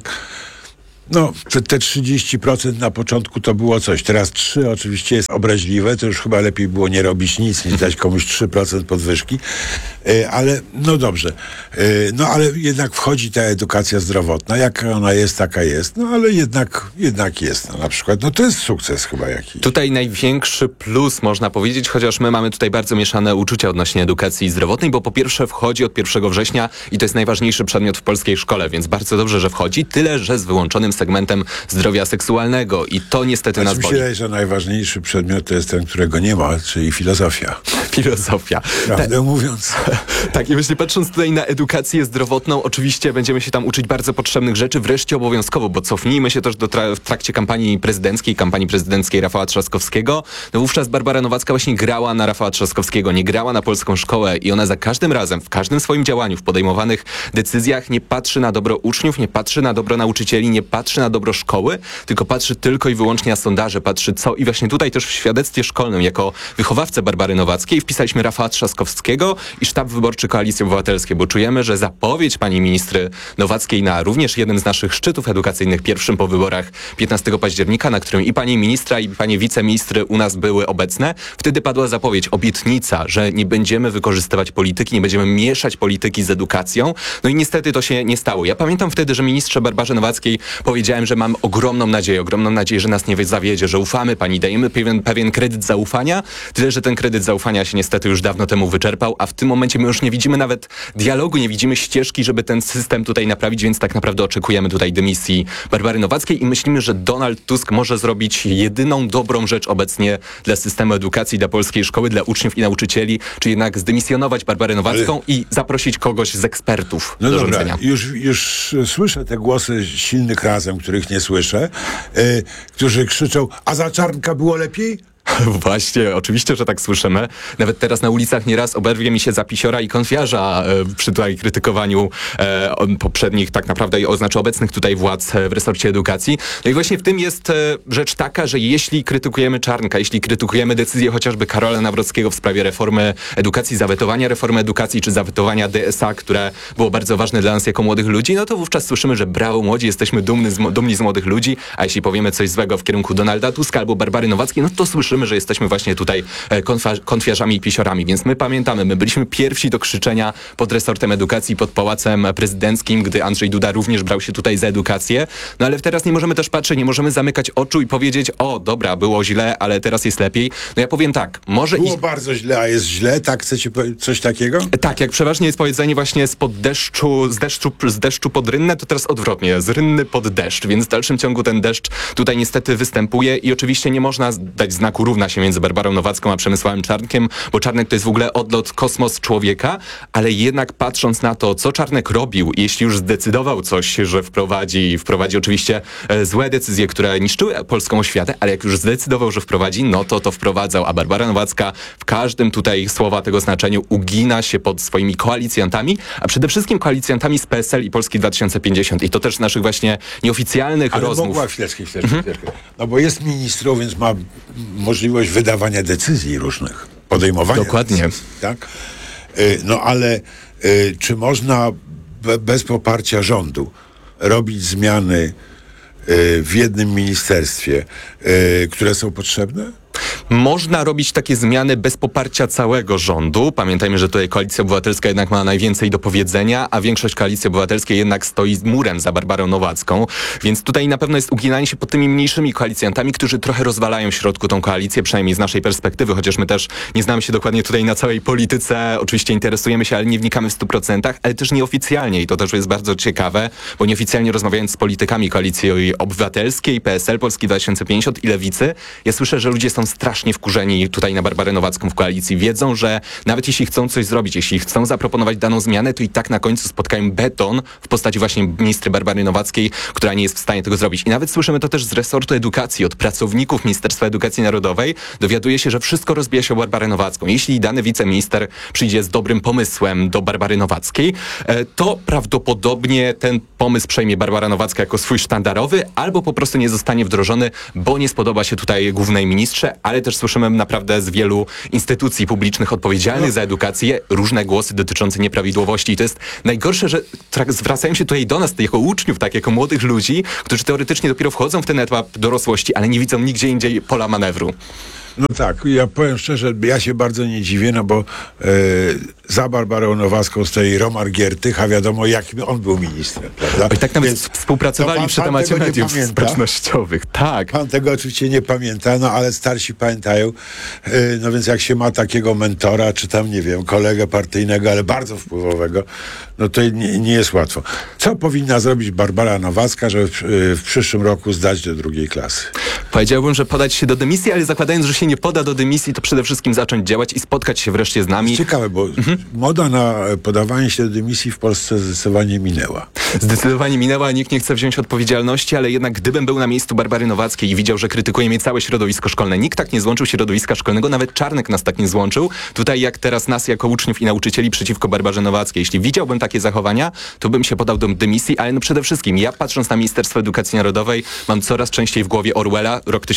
no, te 30% na początku to było coś. Teraz 3 oczywiście jest obraźliwe, to już chyba lepiej było nie robić nic, niż dać komuś 3% podwyżki. Ale no dobrze. No ale jednak wchodzi ta edukacja zdrowotna. Jaka ona jest, taka jest. No ale jednak jest. No, na przykład, no to jest sukces chyba jakiś. Tutaj największy plus można powiedzieć, chociaż my mamy tutaj bardzo mieszane uczucia odnośnie edukacji zdrowotnej, bo po pierwsze wchodzi od 1 września i to jest najważniejszy przedmiot w polskiej szkole, więc bardzo dobrze, że wchodzi. Tyle, że z wyłączonym segmentem zdrowia seksualnego i to niestety nas boli. Mi się wydaje, że najważniejszy przedmiot to jest ten, którego nie ma, czyli filozofia. Filozofia. Prawdę mówiąc. Tak, i właśnie patrząc tutaj na edukację zdrowotną, oczywiście będziemy się tam uczyć bardzo potrzebnych rzeczy, wreszcie obowiązkowo, bo cofnijmy się też w trakcie kampanii prezydenckiej Rafała Trzaskowskiego. No wówczas Barbara Nowacka właśnie grała na Rafała Trzaskowskiego, nie grała na polską szkołę i ona za każdym razem, w każdym swoim działaniu, w podejmowanych decyzjach nie patrzy na dobro uczniów, nie patrzy na dobro nauczycieli, nie patrzy na dobro szkoły, tylko patrzy tylko i wyłącznie na sondaże, patrzy co i właśnie tutaj też w świadectwie szkolnym jako wychowawcę Barbary Nowackiej wpisaliśmy Rafała Trzaskowskiego i sztab wyborczy Koalicji Obywatelskiej, bo czujemy, że zapowiedź pani ministry Nowackiej na również jeden z naszych szczytów edukacyjnych, pierwszym po wyborach 15 października, na którym i pani ministra, i panie wiceministry u nas były obecne, wtedy padła zapowiedź, obietnica, że nie będziemy wykorzystywać polityki, nie będziemy mieszać polityki z edukacją. No i niestety to się nie stało. Ja pamiętam wtedy, że ministrze Barbarze Nowackiej powiedziałem, że mam ogromną nadzieję, że nas nie zawiedzie, że ufamy pani, dajemy pewien kredyt zaufania, tyle, że ten kredyt zaufania się niestety już dawno temu wyczerpał, a w tym momencie my już nie widzimy nawet dialogu, nie widzimy ścieżki, żeby ten system tutaj naprawić, więc tak naprawdę oczekujemy tutaj dymisji Barbary Nowackiej i myślimy, że Donald Tusk może zrobić jedyną dobrą rzecz obecnie dla systemu edukacji, dla polskiej szkoły, dla uczniów i nauczycieli, czy jednak zdymisjonować Barbarę Nowacką i zaprosić kogoś z ekspertów do rządzenia. Już słyszę te głosy silnych razem, których nie słyszę, którzy krzyczą, a za Czarnka było lepiej? Właśnie, oczywiście, że tak słyszymy. Nawet teraz na ulicach nieraz oberwie mi się za pisiora i konfiarza przy tutaj krytykowaniu poprzednich, tak naprawdę obecnych tutaj władz w resorcie edukacji. No i właśnie w tym jest rzecz taka, że jeśli krytykujemy Czarnka, jeśli krytykujemy decyzję chociażby Karola Nawrockiego w sprawie reformy edukacji, zawetowania reformy edukacji, czy zawetowania DSA, które było bardzo ważne dla nas jako młodych ludzi, no to wówczas słyszymy, że brawo młodzi, jesteśmy dumni z młodych ludzi, a jeśli powiemy coś złego w kierunku Donalda Tuska albo Barbary Nowackiej, no to słyszymy, że jesteśmy właśnie tutaj konfiarzami i pisiorami, więc my pamiętamy, my byliśmy pierwsi do krzyczenia pod resortem edukacji, pod Pałacem Prezydenckim, gdy Andrzej Duda również brał się tutaj za edukację, no ale teraz nie możemy też patrzeć, nie możemy zamykać oczu i powiedzieć, o dobra, było źle, ale teraz jest lepiej. No ja powiem tak, może było bardzo źle, a jest źle, tak chcecie coś takiego? Tak, jak przeważnie jest powiedzenie właśnie z deszczu pod rynnę, to teraz odwrotnie, z rynny pod deszcz, więc w dalszym ciągu ten deszcz tutaj niestety występuje i oczywiście nie można dać znaku równa się między Barbarą Nowacką a Przemysławem Czarnkiem, bo Czarnek to jest w ogóle odlot, kosmos człowieka, ale jednak patrząc na to, co Czarnek robił, jeśli już zdecydował coś, że wprowadzi oczywiście złe decyzje, które niszczyły polską oświatę, ale jak już zdecydował, że wprowadzi, no to wprowadzał, a Barbara Nowacka w każdym tutaj słowa tego znaczeniu ugina się pod swoimi koalicjantami, a przede wszystkim koalicjantami z PSL i Polski 2050 i to też naszych właśnie nieoficjalnych rozmów. Mogła chwileczkę. No bo jest ministrą, więc ma możliwość wydawania decyzji różnych, podejmowania Dokładnie. decyzji, tak? No ale czy można bez poparcia rządu robić zmiany w jednym ministerstwie, które są potrzebne? Można robić takie zmiany bez poparcia całego rządu. Pamiętajmy, że tutaj Koalicja Obywatelska jednak ma najwięcej do powiedzenia, a większość Koalicji Obywatelskiej jednak stoi murem za Barbarą Nowacką. Więc tutaj na pewno jest uginanie się pod tymi mniejszymi koalicjantami, którzy trochę rozwalają w środku tą koalicję, przynajmniej z naszej perspektywy, chociaż my też nie znamy się dokładnie tutaj na całej polityce. Oczywiście interesujemy się, ale nie wnikamy w 100%, ale też nieoficjalnie i to też jest bardzo ciekawe, bo nieoficjalnie rozmawiając z politykami Koalicji Obywatelskiej, PSL, Polski 2050 i Lewicy, ja słyszę, że ludzie są strasznie wkurzeni tutaj na Barbarę Nowacką w koalicji. Wiedzą, że nawet jeśli chcą coś zrobić, jeśli chcą zaproponować daną zmianę, to i tak na końcu spotkają beton w postaci właśnie ministry Barbary Nowackiej, która nie jest w stanie tego zrobić. I nawet słyszymy to też z resortu edukacji, od pracowników Ministerstwa Edukacji Narodowej. Dowiaduje się, że wszystko rozbija się o Barbarę Nowacką. Jeśli dany wiceminister przyjdzie z dobrym pomysłem do Barbary Nowackiej, to prawdopodobnie ten pomysł przejmie Barbara Nowacka jako swój sztandarowy, albo po prostu nie zostanie wdrożony, bo nie spodoba się tutaj głównej ministrze, ale też słyszymy naprawdę z wielu instytucji publicznych odpowiedzialnych za edukację różne głosy dotyczące nieprawidłowości. I to jest najgorsze, że zwracają się tutaj do nas, jako uczniów, tak, jako młodych ludzi, którzy teoretycznie dopiero wchodzą w ten etap dorosłości, ale nie widzą nigdzie indziej pola manewru. No tak, ja powiem szczerze, ja się bardzo nie dziwię, no bo za Barbarą Nowacką stoi Roman Giertych, a wiadomo, jakim on był ministrem, prawda? I tak nawet współpracowali przy temacie mediów społecznościowych. Tak. Pan tego oczywiście nie pamięta, no ale starsi pamiętają. No więc jak się ma takiego mentora, czy tam, nie wiem, kolegę partyjnego, ale bardzo wpływowego, no to nie jest łatwo. Co powinna zrobić Barbara Nowacka, żeby w przyszłym roku zdać do 2. klasy? Powiedziałbym, że podać się do dymisji, ale zakładając, że się nie poda do dymisji, to przede wszystkim zacząć działać i spotkać się wreszcie z nami. Ciekawe, bo moda na podawanie się do dymisji w Polsce zdecydowanie minęła. Zdecydowanie minęła, nikt nie chce wziąć odpowiedzialności, ale jednak gdybym był na miejscu Barbary Nowackiej i widział, że krytykuje mnie całe środowisko szkolne, nikt tak nie złączył środowiska szkolnego, nawet Czarnek nas tak nie złączył. Tutaj jak teraz nas jako uczniów i nauczycieli przeciwko Barbarze Nowackiej. Jeśli widziałbym takie zachowania, to bym się podał do dymisji, ale no przede wszystkim ja, patrząc na Ministerstwo Edukacji Narodowej, mam coraz częściej w głowie Orwella, rok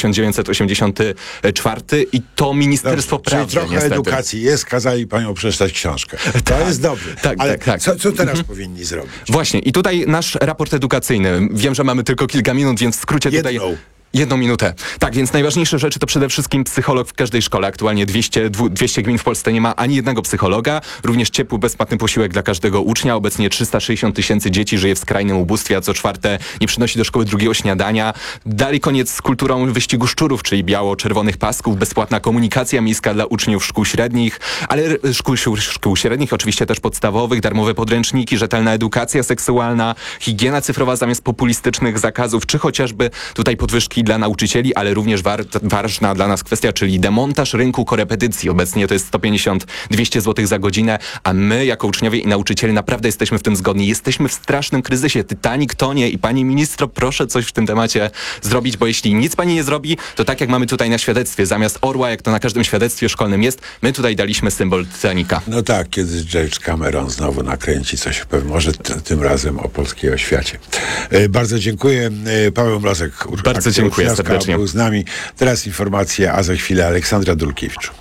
1984 i to ministerstwo prawdy. Czyli trochę niestety. edukacji jest, kazali panią przeczytać książkę. To jest dobre. Ale co teraz powinni zrobić? Właśnie i tutaj nasz raport edukacyjny. Wiem, że mamy tylko kilka minut, więc w skrócie tutaj... 1 minutę. Tak, więc najważniejsze rzeczy to przede wszystkim psycholog w każdej szkole. Aktualnie 200 gmin w Polsce nie ma ani jednego psychologa. Również ciepły, bezpłatny posiłek dla każdego ucznia. Obecnie 360 000 dzieci żyje w skrajnym ubóstwie, a co czwarte nie przynosi do szkoły drugiego śniadania. Dalej koniec z kulturą wyścigu szczurów, czyli biało-czerwonych pasków, bezpłatna komunikacja miejska dla uczniów szkół średnich, ale szkół średnich, oczywiście też podstawowych, darmowe podręczniki, rzetelna edukacja seksualna, higiena cyfrowa zamiast populistycznych zakazów, czy chociażby tutaj podwyżki dla nauczycieli, ale również ważna dla nas kwestia, czyli demontaż rynku korepetycji. Obecnie to jest 150-200 zł za godzinę, a my jako uczniowie i nauczyciele naprawdę jesteśmy w tym zgodni. Jesteśmy w strasznym kryzysie. Titanic tonie i pani ministro, proszę coś w tym temacie zrobić, bo jeśli nic pani nie zrobi, to tak jak mamy tutaj na świadectwie, zamiast orła, jak to na każdym świadectwie szkolnym jest, my tutaj daliśmy symbol Titanica. No tak, kiedy James Cameron znowu nakręci coś, może tym razem o polskiej oświacie. Bardzo dziękuję. Paweł Mrozek. Bardzo dziękuję serdecznie. Był z nami. Teraz informacje, a za chwilę Aleksandra Dulkiewicz.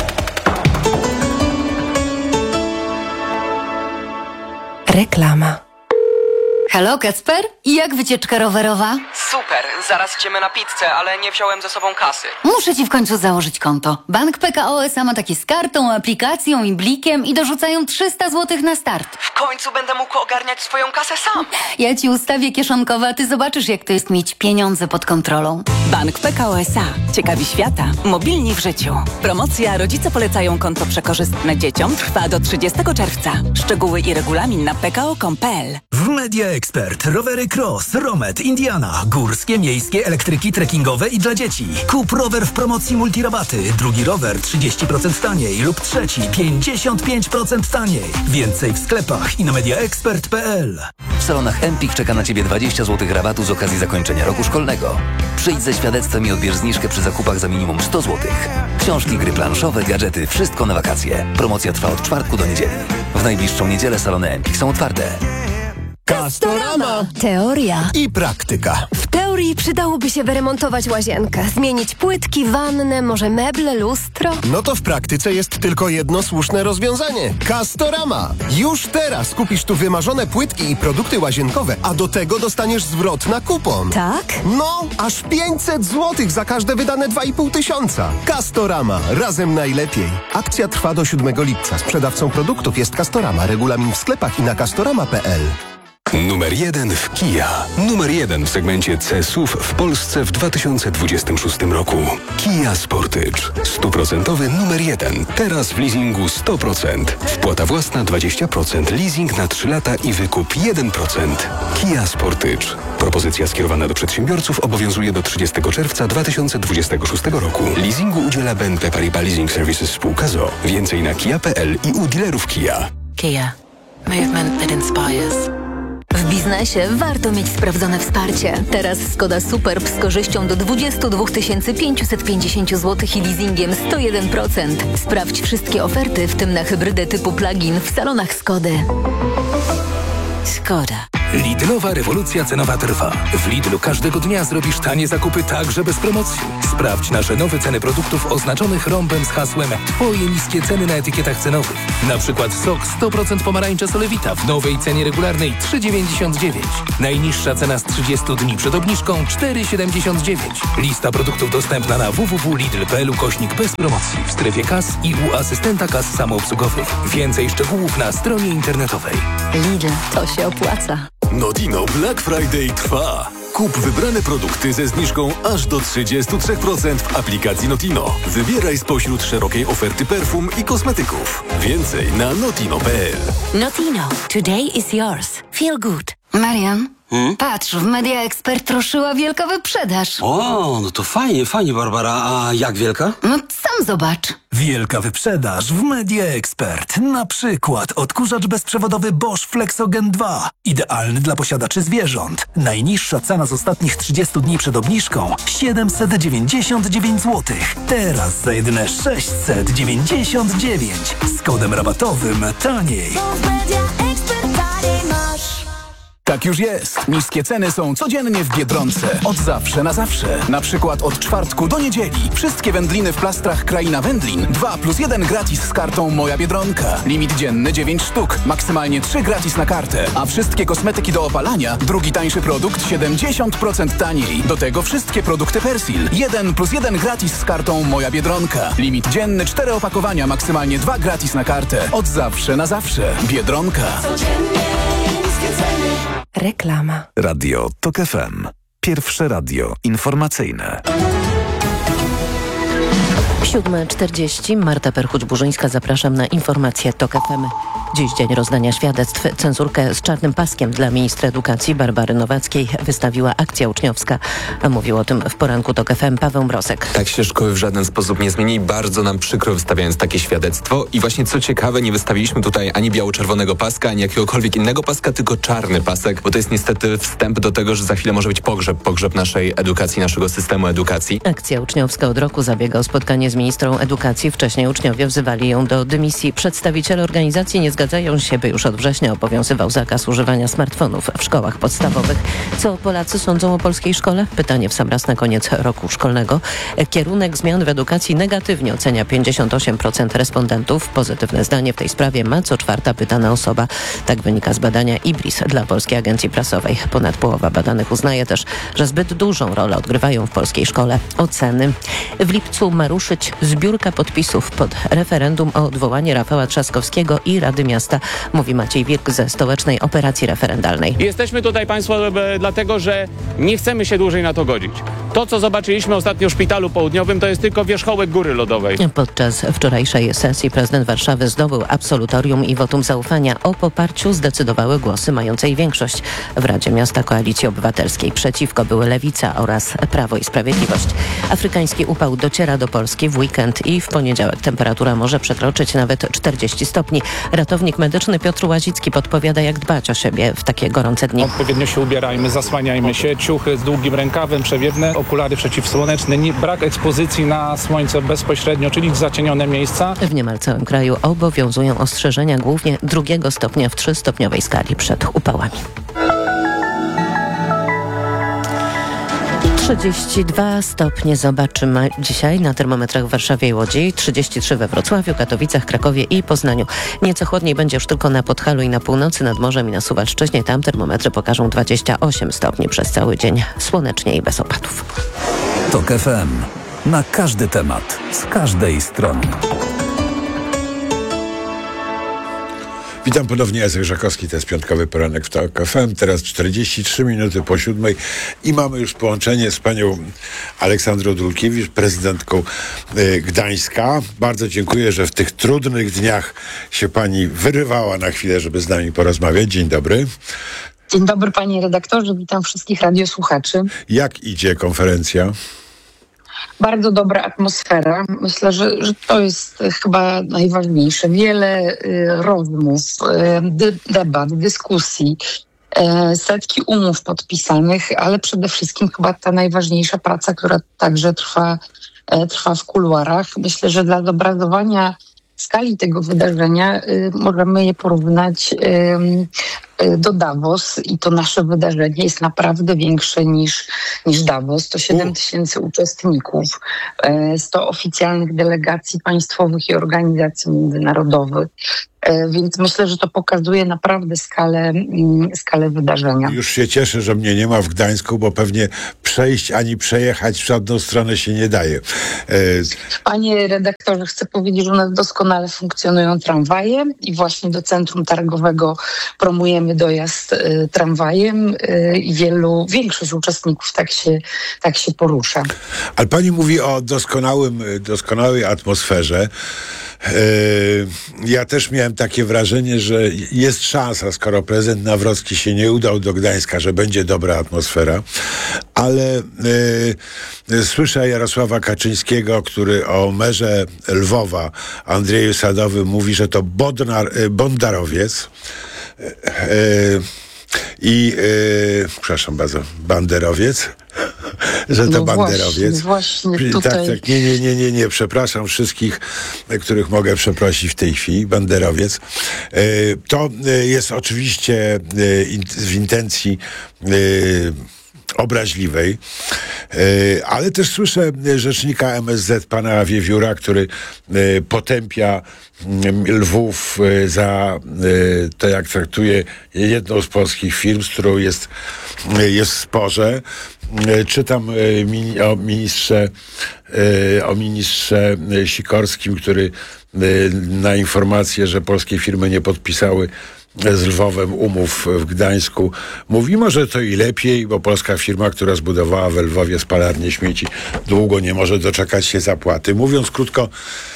Reklama. Halo, Kacper? I jak wycieczka rowerowa? Super, zaraz idziemy na pizzę, ale nie wziąłem ze sobą kasy. Muszę ci w końcu założyć konto. Bank PKO SA ma takie z kartą, aplikacją i blikiem i dorzucają 300 zł na start. W końcu będę mógł ogarniać swoją kasę sam. Ja ci ustawię kieszonkowe, a ty zobaczysz, jak to jest mieć pieniądze pod kontrolą. Bank PKO SA. Ciekawi świata. Mobilni w życiu. Promocja Rodzice polecają konto przekorzystne dzieciom trwa do 30 czerwca. Szczegóły i regulamin na pko.com.pl. W Media Expert rowery Cross, Romet, Indiana, górskie, miejskie, elektryki, trekkingowe i dla dzieci. Kup rower w promocji multirabaty, drugi rower 30% taniej lub trzeci 55% taniej. Więcej w sklepach i na mediaexpert.pl. W salonach Empik czeka na Ciebie 20 zł rabatu z okazji zakończenia roku szkolnego. Przyjdź ze świadectwem i odbierz zniżkę przy zakupach za minimum 100 zł. Książki, gry planszowe, gadżety, wszystko na wakacje. Promocja trwa od czwartku do niedzieli. W najbliższą niedzielę salony Empik są otwarte. Castorama! Teoria I praktyka. W teorii przydałoby się wyremontować łazienkę, zmienić płytki, wannę, może meble, lustro. No to w praktyce jest tylko jedno słuszne rozwiązanie. Castorama! Już teraz kupisz tu wymarzone płytki i produkty łazienkowe, a do tego dostaniesz zwrot na kupon. Tak? No, aż 500 zł za każde wydane 2,5 tysiąca. Castorama. Razem najlepiej. Akcja trwa do 7 lipca. Sprzedawcą produktów jest Castorama. Regulamin w sklepach i na castorama.pl. Numer 1 w Kia. Numer 1 w segmencie C-SUV w Polsce w 2026 roku. Kia Sportage. 100% numer 1. Teraz w leasingu 100%. Wpłata własna 20%. Leasing na 3 lata i wykup 1%. Kia Sportage. Propozycja skierowana do przedsiębiorców obowiązuje do 30 czerwca 2026 roku. Leasingu udziela BNP Paribas Leasing Services spółka z o.o. Więcej na kia.pl i u dealerów Kia. Kia. Movement that inspires. W biznesie warto mieć sprawdzone wsparcie. Teraz Skoda Superb z korzyścią do 22 550 zł i leasingiem 101%. Sprawdź wszystkie oferty, w tym na hybrydę typu plug-in w salonach Skody. Skoda. Lidlowa rewolucja cenowa trwa. W Lidlu każdego dnia zrobisz tanie zakupy także bez promocji. Sprawdź nasze nowe ceny produktów oznaczonych rąbem z hasłem Twoje niskie ceny na etykietach cenowych. Na przykład sok 100% pomarańcze Solewita w nowej cenie regularnej 3,99. Najniższa cena z 30 dni przed obniżką 4,79. Lista produktów dostępna na www.lidl.pl/bez promocji w strefie kas i u asystenta kas samoobsługowych. Więcej szczegółów na stronie internetowej. Lidl, to się opłaca. Notino Black Friday trwa. Kup wybrane produkty ze zniżką aż do 33% w aplikacji Notino. Wybieraj spośród szerokiej oferty perfum i kosmetyków. Więcej na notino.pl. Notino. Today is yours. Feel good. Marian, patrz, w Media Expert ruszyła wielka wyprzedaż. O, no to fajnie, Barbara. A jak wielka? No sam zobacz. Wielka wyprzedaż w Media Expert. Na przykład odkurzacz bezprzewodowy Bosch Flexogen 2. Idealny dla posiadaczy zwierząt. Najniższa cena z ostatnich 30 dni przed obniżką 799 zł. Teraz za jedyne 699. Z kodem rabatowym taniej. Tak już jest. Niskie ceny są codziennie w Biedronce. Od zawsze na zawsze. Na przykład od czwartku do niedzieli. Wszystkie wędliny w plastrach Kraina Wędlin. 2+1 gratis z kartą Moja Biedronka. Limit dzienny 9 sztuk. Maksymalnie 3 gratis na kartę. A wszystkie kosmetyki do opalania. Drugi tańszy produkt 70% taniej. Do tego wszystkie produkty Persil. 1+1 gratis z kartą Moja Biedronka. Limit dzienny 4 opakowania. Maksymalnie 2 gratis na kartę. Od zawsze na zawsze. Biedronka. Reklama. Radio TOK FM. Pierwsze radio informacyjne. 7:40. Marta Perchuć-Burzyńska, zapraszam na informację TOK FM. Dziś dzień rozdania świadectw. Cenzurkę z czarnym paskiem dla ministra edukacji Barbary Nowackiej wystawiła akcja uczniowska. Mówił o tym w poranku TOK FM Paweł Mrozek. Tak się szkoły w żaden sposób nie zmieni. Bardzo nam przykro wystawiając takie świadectwo. I właśnie co ciekawe, nie wystawiliśmy tutaj ani biało-czerwonego paska, ani jakiegokolwiek innego paska, tylko czarny pasek, bo to jest niestety wstęp do tego, że za chwilę może być pogrzeb naszej edukacji, naszego systemu edukacji. Akcja uczniowska od roku zabiega o spotkanie z ministrą edukacji. Wcześniej uczniowie wzywali ją do dymisji. Przedstawiciele organizacji nie zgadzają się, by już od września obowiązywał zakaz używania smartfonów w szkołach podstawowych. Co Polacy sądzą o polskiej szkole? Pytanie w sam raz na koniec roku szkolnego. Kierunek zmian w edukacji negatywnie ocenia 58% respondentów. Pozytywne zdanie w tej sprawie ma co czwarta pytana osoba. Tak wynika z badania IBRIS dla Polskiej Agencji Prasowej. Ponad połowa badanych uznaje też, że zbyt dużą rolę odgrywają w polskiej szkole oceny. W lipcu ma ruszyć zbiórka podpisów pod referendum o odwołanie Rafała Trzaskowskiego i Rady Miasta, mówi Maciej Wirk ze Stołecznej Operacji Referendalnej. Jesteśmy tutaj Państwo dlatego, że nie chcemy się dłużej na to godzić. To, co zobaczyliśmy ostatnio w Szpitalu Południowym, to jest tylko wierzchołek góry lodowej. Podczas wczorajszej sesji prezydent Warszawy zdobył absolutorium i wotum zaufania. O poparciu zdecydowały głosy mającej większość w Radzie Miasta Koalicji Obywatelskiej. Przeciwko były Lewica oraz Prawo i Sprawiedliwość. Afrykański upał dociera do Polski w weekend i w poniedziałek temperatura może przekroczyć nawet 40 stopni. Ratownik medyczny Piotr Łazicki podpowiada, jak dbać o siebie w takie gorące dni. Odpowiednio się ubierajmy, zasłaniajmy się, ciuchy z długim rękawem, przewiewne, okulary przeciwsłoneczne, brak ekspozycji na słońce bezpośrednio, czyli zacienione miejsca. W niemal całym kraju obowiązują ostrzeżenia głównie 2 stopnia w 3-stopniowej skali przed upałami. 32 stopnie zobaczymy dzisiaj na termometrach w Warszawie i Łodzi, 33 we Wrocławiu, Katowicach, Krakowie i Poznaniu. Nieco chłodniej będzie już tylko na Podhalu i na północy, nad morzem i na Suwalszczyźnie. Tam termometry pokażą 28 stopni przez cały dzień, słonecznie i bez opadów. TOK FM. Na każdy temat, z każdej strony. Witam ponownie, Jacek Żakowski, to jest piątkowy poranek w TOK FM. Teraz 43 minuty po 7 i mamy już połączenie z panią Aleksandrą Dulkiewicz, prezydentką Gdańska. Bardzo dziękuję, że w tych trudnych dniach się pani wyrywała na chwilę, żeby z nami porozmawiać. Dzień dobry. Dzień dobry, panie redaktorze, witam wszystkich radiosłuchaczy. Jak idzie konferencja? Bardzo dobra atmosfera. Myślę, że to jest chyba najważniejsze. Wiele rozmów, debat, dyskusji, setki umów podpisanych, ale przede wszystkim chyba ta najważniejsza praca, która także trwa w kuluarach. Myślę, że dla zobrazowania skali tego wydarzenia możemy je porównać do Davos i to nasze wydarzenie jest naprawdę większe niż Davos. To 7 000 uczestników, 100 oficjalnych delegacji państwowych i organizacji międzynarodowych. Więc myślę, że to pokazuje naprawdę skalę wydarzenia. Już się cieszę, że mnie nie ma w Gdańsku, bo pewnie przejść ani przejechać w żadną stronę się nie daje. Panie redaktorze, chcę powiedzieć, że u nas doskonale funkcjonują tramwaje i właśnie do centrum targowego promujemy dojazd tramwajem i większość uczestników tak się porusza. Ale pani mówi o doskonałej atmosferze. Ja też miałem takie wrażenie, że jest szansa, skoro prezydent Nawrocki się nie udał do Gdańska, że będzie dobra atmosfera, ale słyszę Jarosława Kaczyńskiego, który o merze Lwowa, Andrzeju Sadowym, mówi, że to bondarowiec. Przepraszam bardzo, banderowiec, że to banderowiec. Właśnie tutaj. Tak, nie, przepraszam wszystkich, których mogę przeprosić w tej chwili, banderowiec. To jest oczywiście w intencji obraźliwej, ale też słyszę rzecznika MSZ, pana Wiewióra, który potępia Lwów za to, jak traktuje jedną z polskich firm, z którą jest w sporze. Czytam o ministrze Sikorskim, który na informację, że polskie firmy nie podpisały z Lwowem umów w Gdańsku, mówi, może to i lepiej, bo polska firma, która zbudowała we Lwowie spalarnię śmieci, długo nie może doczekać się zapłaty. Mówiąc krótko,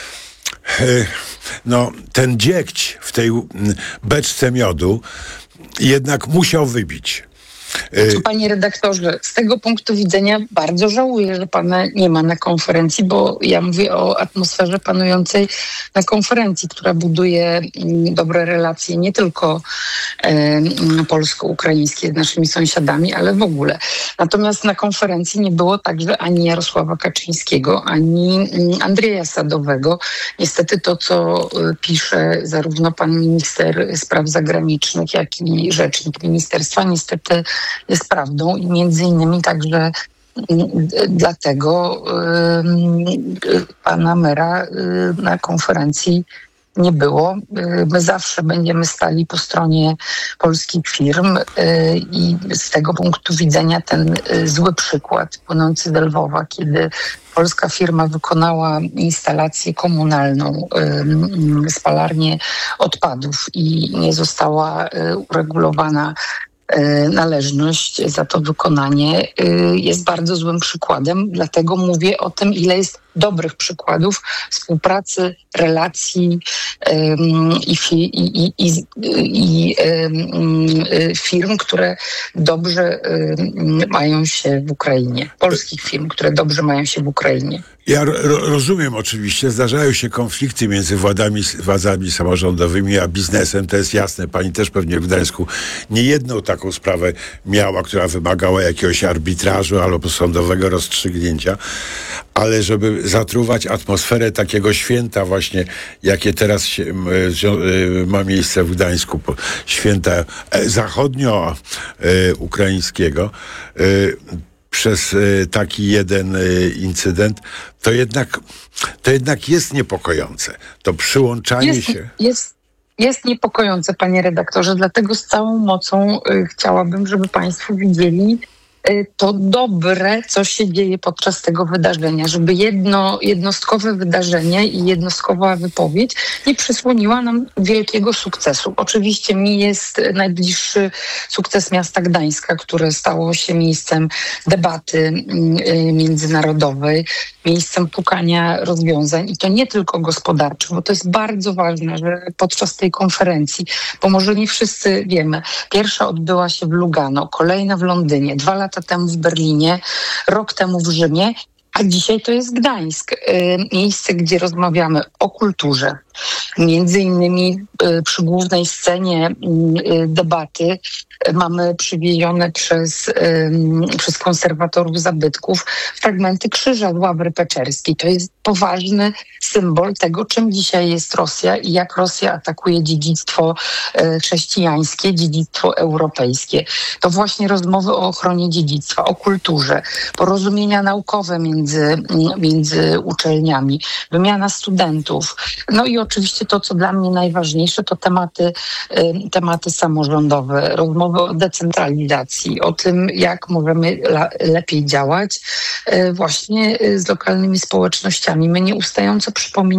ten dziegć w tej beczce miodu jednak musiał wybić. Panie redaktorze, z tego punktu widzenia bardzo żałuję, że pana nie ma na konferencji, bo ja mówię o atmosferze panującej na konferencji, która buduje dobre relacje nie tylko polsko-ukraińskie z naszymi sąsiadami, ale w ogóle. Natomiast na konferencji nie było także ani Jarosława Kaczyńskiego, ani Andrzeja Sadowego. Niestety to, co pisze zarówno pan minister spraw zagranicznych, jak i rzecznik ministerstwa, niestety jest prawdą i między innymi także dlatego pana mera na konferencji nie było. My zawsze będziemy stali po stronie polskich firm i z tego punktu widzenia ten zły przykład płynący z Lwowa, kiedy polska firma wykonała instalację komunalną, spalarnię odpadów i nie została uregulowana należność za to wykonanie, jest bardzo złym przykładem. Dlatego mówię o tym, ile jest dobrych przykładów współpracy, relacji i firm, które dobrze mają się w Ukrainie. Polskich firm, które dobrze mają się w Ukrainie. Ja rozumiem oczywiście, zdarzają się konflikty między władzami samorządowymi a biznesem, to jest jasne. Pani też pewnie w Gdańsku niejedną taką sprawę miała, która wymagała jakiegoś arbitrażu albo sądowego rozstrzygnięcia, ale żeby zatruwać atmosferę takiego święta właśnie, jakie teraz ma miejsce w Gdańsku, święta zachodnio-ukraińskiego, przez taki jeden incydent, to jednak jest niepokojące. To przyłączanie się... Jest niepokojące, panie redaktorze, dlatego z całą mocą chciałabym, żeby państwo widzieli to dobre, co się dzieje podczas tego wydarzenia, żeby jednostkowe wydarzenie i jednostkowa wypowiedź nie przysłoniła nam wielkiego sukcesu. Oczywiście mi jest najbliższy sukces miasta Gdańska, które stało się miejscem debaty międzynarodowej, miejscem szukania rozwiązań i to nie tylko gospodarczych, bo to jest bardzo ważne, że podczas tej konferencji, bo może nie wszyscy wiemy, pierwsza odbyła się w Lugano, kolejna w Londynie, 2 lata temu w Berlinie, rok temu w Rzymie, a dzisiaj to jest Gdańsk, miejsce, gdzie rozmawiamy o kulturze. Między innymi przy głównej scenie debaty mamy przywiezione przez konserwatorów zabytków fragmenty krzyża z Ławry Peczerskiej. To jest poważny symbol tego, czym dzisiaj jest Rosja i jak Rosja atakuje dziedzictwo chrześcijańskie, dziedzictwo europejskie. To właśnie rozmowy o ochronie dziedzictwa, o kulturze, porozumienia naukowe między uczelniami, wymiana studentów. No i oczywiście to, co dla mnie najważniejsze, to tematy samorządowe, rozmowy o decentralizacji, o tym, jak możemy lepiej działać właśnie z lokalnymi społecznościami. My nieustająco przypominamy